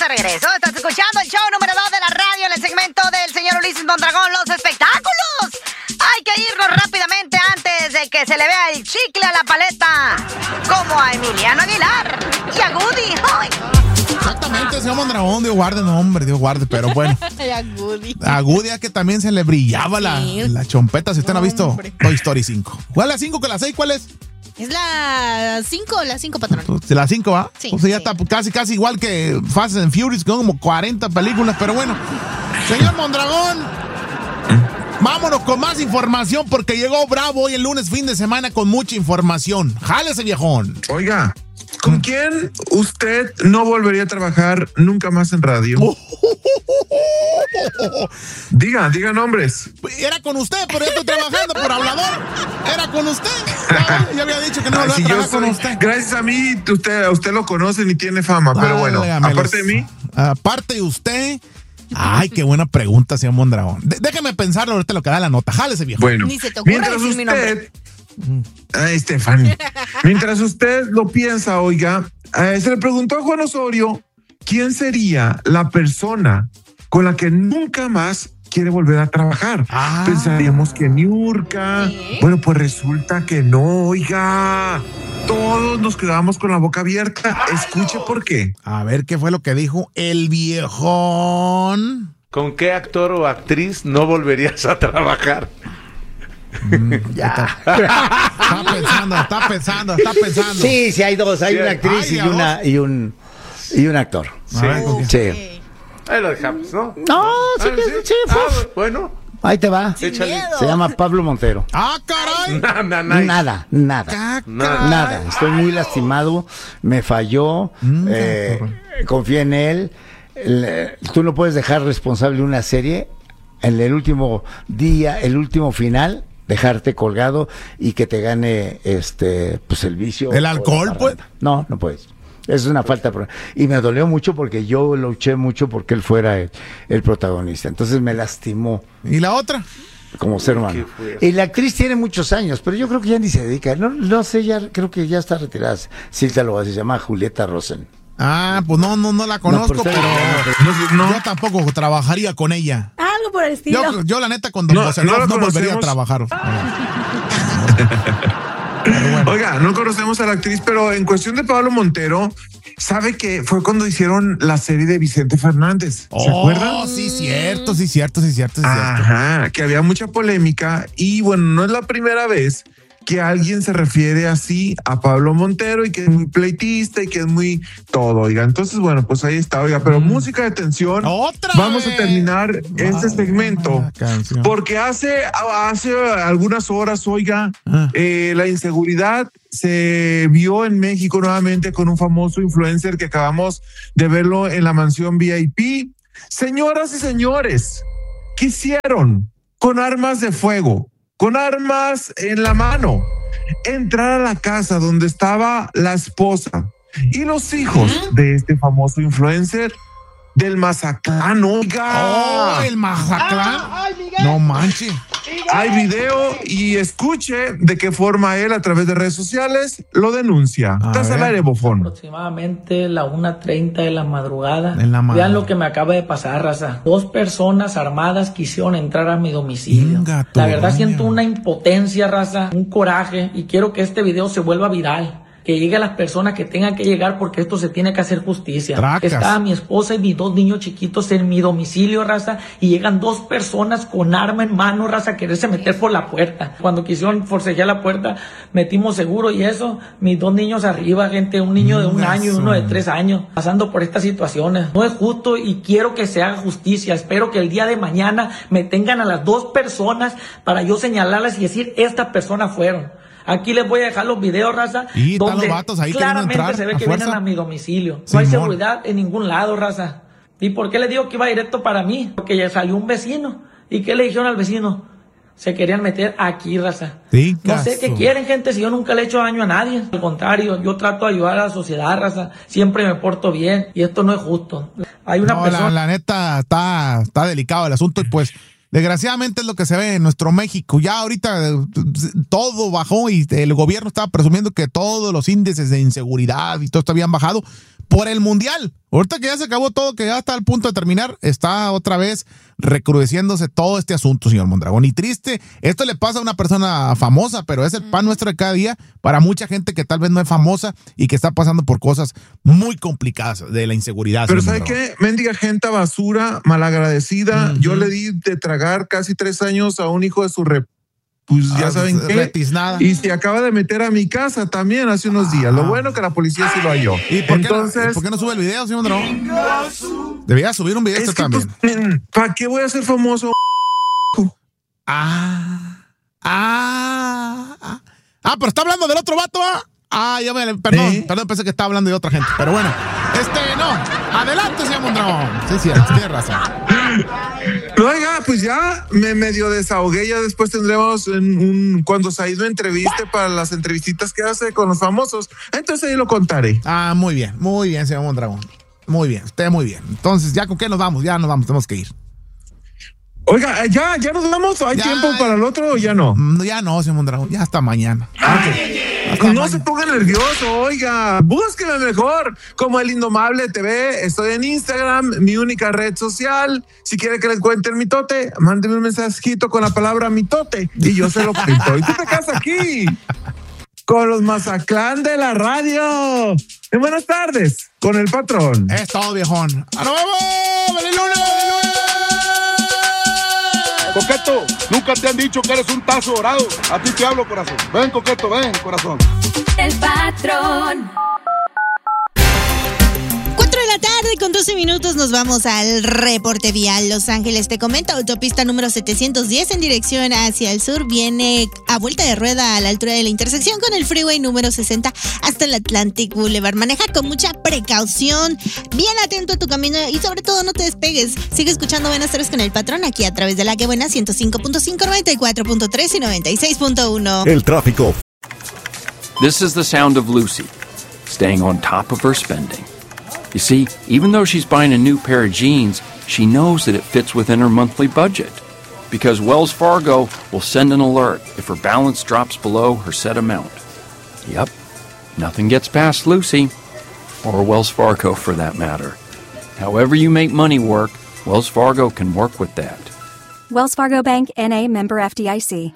de regreso. Estás escuchando el show número 2 de la radio en el segmento del señor Ulises Mondragón, los espectáculos. Hay que irnos rápidamente antes de que se le vea el chicle a la paleta, como a Emiliano Aguilar y a Goody. ¡Ay! Exactamente, señor Mondragón, Dios guarde, no, hombre, Dios guarde, pero bueno. A Goody es que también se le brillaba la chompeta, si usted no ha visto Toy Story 5. ¿Cuál es la 5 que la 6? ¿Cuál es? Es la 5, patrón. La 5, ¿va? Sí. O sea, ya está casi igual que Fast and Furious, con como 40 películas, pero bueno. Señor Mondragón, vámonos con más información porque llegó Bravo hoy el lunes, fin de semana, con mucha información. ¡Jálese, viejón! Oiga, ¿con quién usted no volvería a trabajar nunca más en radio? Diga nombres. Era con usted, pero yo estoy trabajando por hablador. Era con usted. Ya había dicho que no volvería Si a yo trabajar con soy, usted. gracias a mí, usted lo conoce ni tiene fama, pero bueno, aparte de mí. Aparte de usted. Ay, qué buena pregunta, señor Mondragón. Déjeme pensarlo ahorita lo que da la nota. Jálese, viejo. Bueno, Ni se te ocurra mientras decir mi nombre. usted... Ay, Stephanie. Mientras usted lo piensa, oiga, se le preguntó a Juan Osorio quién sería la persona con la que nunca más quiere volver a trabajar. Pensaríamos que Niurka. Bueno, pues resulta que no, oiga. Todos nos quedamos con la boca abierta. Escuche por qué. A ver qué fue lo que dijo el viejón. ¿Con qué actor o actriz no volverías a trabajar? Ya. Está pensando. Sí, hay dos. Hay una actriz y un actor. Sí. Ahí lo dejamos, ¿no? No, sí. Bueno. Ahí te va. Échale. Se llama Pablo Montero. ¡Ah, caray! Nada. Estoy muy lastimado. Me falló. Confié en él. Tú no puedes dejar responsable una serie en el último día, el último final, dejarte colgado y que te gane pues el vicio. ¿El alcohol, pues? No puedes. Es una falta. Y me dolió mucho porque yo luché mucho porque él fuera el protagonista. Entonces me lastimó. ¿Y la otra? Como ser humano. Y la actriz tiene muchos años, pero yo creo que ya ni se dedica. No sé, ya creo que ya está retirada. Silta lo se llama Julieta Rosen. Pues no la conozco, pero yo tampoco trabajaría con ella. Algo por el estilo. Yo la neta con Don José no volvería a trabajar. Bueno. Oiga, no conocemos a la actriz, pero en cuestión de Pablo Montero, ¿sabe que fue cuando hicieron la serie de Vicente Fernández? ¿Se acuerdan? Sí, cierto. Ajá, que había mucha polémica y bueno, no es la primera vez que alguien se refiere así a Pablo Montero y que es muy pleitista y que es muy todo, oiga. Entonces, bueno, pues ahí está, oiga, pero música de tensión. Vamos a terminar este segmento porque hace algunas horas, oiga, la inseguridad se vio en México nuevamente con un famoso influencer que acabamos de verlo en la mansión VIP. Señoras y señores, ¿qué hicieron con armas de fuego? Con armas en la mano, entrar a la casa donde estaba la esposa y los hijos de este famoso influencer del Mazatlán, oiga. ¿El Mazatlán? No manches. Hay video y escuche de qué forma él a través de redes sociales lo denuncia. Estás al aire, bofón. Aproximadamente la 1:30 de la madrugada. Vean lo que me acaba de pasar, raza. 2 personas armadas quisieron entrar a mi domicilio. La verdad siento una impotencia, raza, un coraje y quiero que este video se vuelva viral. Que llegue a las personas que tengan que llegar porque esto se tiene que hacer justicia. Estaba mi esposa y mis 2 niños chiquitos en mi domicilio, raza, y llegan 2 personas con arma en mano, raza, a quererse meter por la puerta. Cuando quisieron forcejear la puerta, metimos seguro y eso, mis 2 niños arriba, gente, un niño de 1 año y uno de 3 años, pasando por estas situaciones. No es justo y quiero que se haga justicia. Espero que el día de mañana me tengan a las 2 personas para yo señalarlas y decir, estas personas fueron. Aquí les voy a dejar los videos, raza, y donde los vatos ahí claramente se ve que vienen a mi domicilio. No hay seguridad en ningún lado, raza. ¿Y por qué le digo que iba directo para mí? Porque ya salió un vecino. ¿Y qué le dijeron al vecino? Se querían meter aquí, raza. Sí, no sé qué quieren, gente, si yo nunca le he hecho daño a nadie. Al contrario, yo trato de ayudar a la sociedad, raza. Siempre me porto bien y esto no es justo. Hay una persona... La neta está delicado el asunto y pues... Desgraciadamente es lo que se ve en nuestro México. Ya ahorita todo bajó y el gobierno estaba presumiendo que todos los índices de inseguridad y todo esto habían bajado, por el Mundial. Ahorita que ya se acabó todo, que ya está al punto de terminar, está otra vez recrudeciéndose todo este asunto, señor Mondragón. Y triste, esto le pasa a una persona famosa, pero es el pan nuestro de cada día para mucha gente que tal vez no es famosa y que está pasando por cosas muy complicadas de la inseguridad. Pero ¿sabe qué? Mendiga gente basura, malagradecida. Yo le di de tragar casi 3 años a un hijo de su pues ya saben qué. Retiznada. Y se acaba de meter a mi casa también hace unos días. Lo bueno que la policía sí lo halló. ¿Y por qué no sube el video, señor Mondragón? Debería subir un video también. Pues, ¿para qué voy a ser famoso? Pero está hablando del otro vato, perdón, pensé que estaba hablando de otra gente. Pero bueno, no. Adelante, señor Mondragón. Sí, tiene razón. Oiga, pues ya me medio desahogué. Ya después tendremos cuando Said me entreviste para las entrevistitas que hace con los famosos. Entonces ahí lo contaré. Muy bien, señor Mondragón. Muy bien, usted muy bien. Entonces, ¿ya con qué nos vamos? Ya nos vamos, tenemos que ir. Oiga, ¿ya nos vamos? ¿Hay tiempo para el otro o ya no? Ya no, señor Mondragón, ya hasta mañana. No se ponga nervioso, oiga, búsqueme mejor como El Indomable TV. Estoy en Instagram, mi única red social. Si quiere que le cuente el mitote, mándeme un mensajito con la palabra mitote y yo se lo cuento. Y tú te quedas aquí con los Mazaclán de la radio. Y buenas tardes con el patrón. Es todo, viejón. ¡Nos vemos! ¡Feliz lunes! Coqueto, nunca te han dicho que eres un tazo dorado. A ti te hablo, corazón. Ven, Coqueto, ven, corazón. El patrón. 4 de la tarde con 12 minutos nos vamos al reporte vial. Los Ángeles, te comento, autopista número 710 en dirección hacia el sur viene a vuelta de rueda a la altura de la intersección con el freeway número 60 hasta el Atlantic Boulevard. Maneja con mucha precaución, bien atento a tu camino y sobre todo no te despegues. Sigue escuchando Buenas tardes con el patrón aquí a través de La Que Buena 105.5, 94.3 y 96.1. El tráfico. This is the sound of Lucy, staying on top of her spending. You see, even though she's buying a new pair of jeans, she knows that it fits within her monthly budget. Because Wells Fargo will send an alert if her balance drops below her set amount. Yep, nothing gets past Lucy, or Wells Fargo for that matter. However you make money work, Wells Fargo can work with that. Wells Fargo Bank, N.A., member FDIC.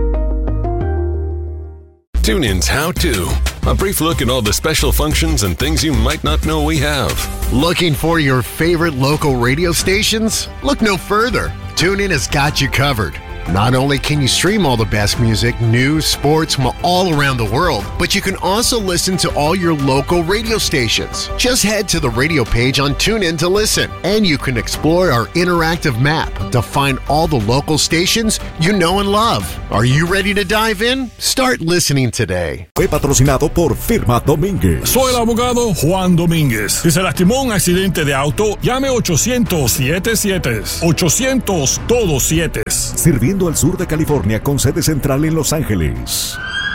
TuneIn's How To. A brief look at all the special functions and things you might not know we have. Looking for your favorite local radio stations? Look no further. TuneIn has got you covered. Not only can you stream all the best music, news, sports from all around the world, but you can also listen to all your local radio stations. Just head to the radio page on TuneIn to listen, and you can explore our interactive map to find all the local stations you know and love. Are you ready to dive in? Start listening today. Fue patrocinado por Firma Domínguez. Soy el abogado Juan Domínguez. Si se lastimó un accidente de auto, llame 800-77. 800 todos 7. Sirviendo al sur de California con sede central en Los Ángeles.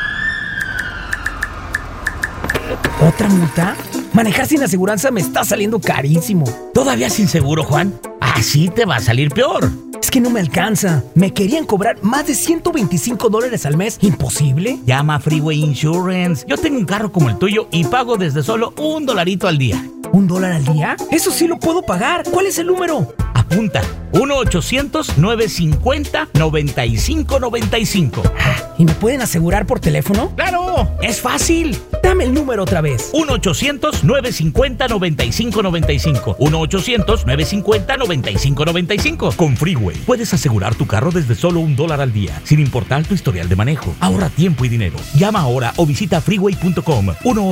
¿Otra multa? Manejar sin aseguranza me está saliendo carísimo. ¿Todavía sin seguro, Juan? Así te va a salir peor. Es que no me alcanza. Me querían cobrar más de $125 al mes. ¿Imposible? Llama a Freeway Insurance. Yo tengo un carro como el tuyo y pago desde solo $1 al día. ¿$1 al día? Eso sí lo puedo pagar. ¿Cuál es el número? Apunta. 1-800-950-9595. ¿Y me pueden asegurar por teléfono? ¡Claro! ¡Es fácil! Dame el número otra vez. 1-800-950-9595. 1-800-950-9595. Con Freeway puedes asegurar tu carro desde solo $1 al día, sin importar tu historial de manejo. Ahorra tiempo y dinero. Llama ahora o visita freeway.com.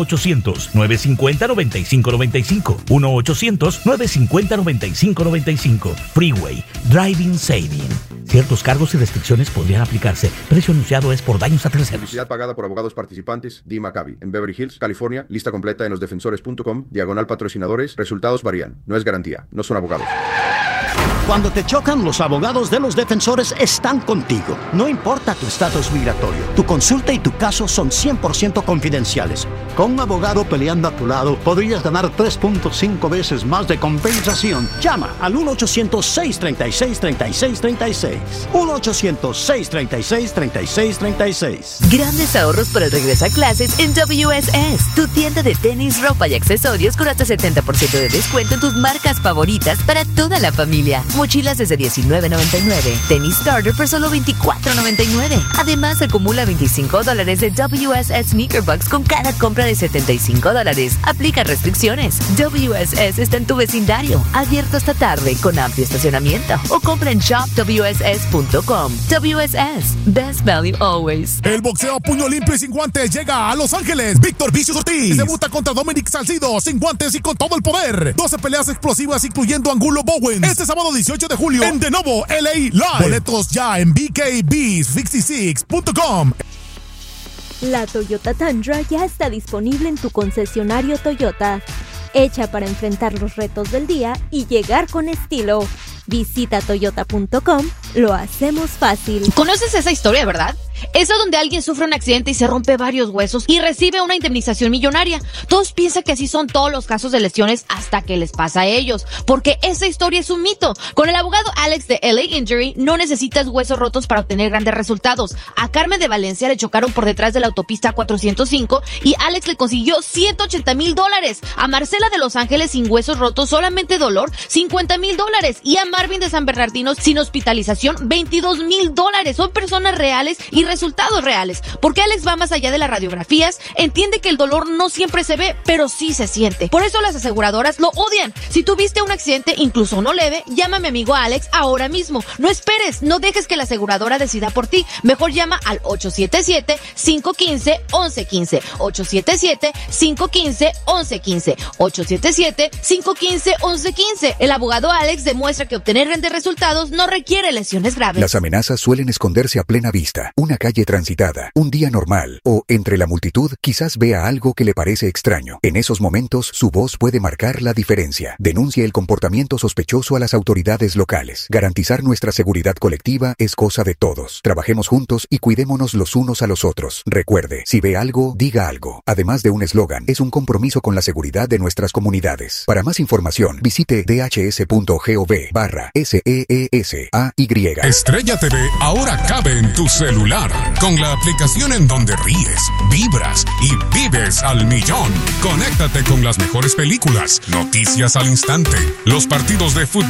1-800-950-9595. 1-800-950-9595. Freeway. Driving Saving. Ciertos cargos y restricciones podrían aplicarse. Precio anunciado es por daños a terceros. Publicidad pagada por abogados participantes. D. Maccabi. En Beverly Hills, California. Lista completa en losdefensores.com. /patrocinadores. Resultados varían. No es garantía. No son abogados. Cuando te chocan, los abogados de los defensores están contigo. No importa tu estatus migratorio, tu consulta y tu caso son 100% confidenciales. Con un abogado peleando a tu lado, podrías ganar 3.5 veces más de compensación. Llama al 1-800-636-3636. 1-800-636-3636. Grandes ahorros para el regreso a clases en WSS, tu tienda de tenis, ropa y accesorios con hasta 70% de descuento en tus marcas favoritas para toda la familia. Mochilas desde $19.99, tenis starter por solo $24.99. Además, acumula $25 de WSS Sneaker Bucks con cada compra de $75. Aplica restricciones. WSS está en tu vecindario, abierto hasta tarde con amplio estacionamiento o compra en shopwss.com. WSS, best value always. El boxeo a puño limpio y sin guantes llega a Los Ángeles. Víctor Vicious Ortiz debuta contra Dominic Salcido sin guantes y con todo el poder. 12 peleas explosivas incluyendo Angulo Bowen. Este sábado 18 de julio en de nuevo LA Live. Boletos ya en BKB66.com. La Toyota Tundra ya está disponible en tu concesionario Toyota. Hecha para enfrentar los retos del día y llegar con estilo. Visita toyota.com, lo hacemos fácil. ¿Conoces esa historia, verdad? Esa donde alguien sufre un accidente y se rompe varios huesos y recibe una indemnización millonaria. Todos piensan que así son todos los casos de lesiones hasta que les pasa a ellos, porque esa historia es un mito. Con el abogado Alex de LA Injury no necesitas huesos rotos para obtener grandes resultados. A Carmen de Valencia le chocaron por detrás de la autopista 405 y Alex le consiguió $180,000. A Marcela de Los Ángeles sin huesos rotos, solamente dolor, $50,000. Y a Marvin de San Bernardino sin hospitalización, $22,000. Son personas reales y resultados reales, porque Alex va más allá de las radiografías, entiende que el dolor no siempre se ve, pero sí se siente. Por eso las aseguradoras lo odian. Si tuviste un accidente, incluso uno leve, llama a mi amigo Alex ahora mismo. No esperes, no dejes que la aseguradora decida por ti. Mejor llama al 877-515-1115. 877-515-1115. 877-515-1115. El abogado Alex demuestra que obtener grandes resultados no requiere lesiones graves. Las amenazas suelen esconderse a plena vista. Una calle transitada, un día normal o entre la multitud quizás vea algo que le parece extraño. En esos momentos su voz puede marcar la diferencia. Denuncie el comportamiento sospechoso a las autoridades locales. Garantizar nuestra seguridad colectiva es cosa de todos. Trabajemos juntos y cuidémonos los unos a los otros. Recuerde, si ve algo, diga algo. Además de un eslogan, es un compromiso con la seguridad de nuestras comunidades. Para más información, visite dhs.gov/SEESAY. Estrella TV ahora cabe en tu celular, con la aplicación en donde ríes, vibras y vives al millón. Conéctate con las mejores películas, noticias al instante, los partidos de fútbol